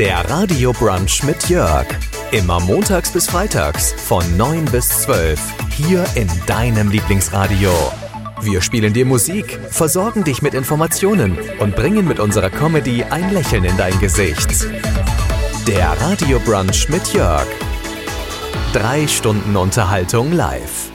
Der Radio Brunch mit Jörg. Immer montags bis freitags von 9 bis 12. Hier in deinem Lieblingsradio. Wir spielen dir Musik, versorgen dich mit Informationen und bringen mit unserer Comedy ein Lächeln in dein Gesicht. Der Radio Brunch mit Jörg. 3 Stunden Unterhaltung live.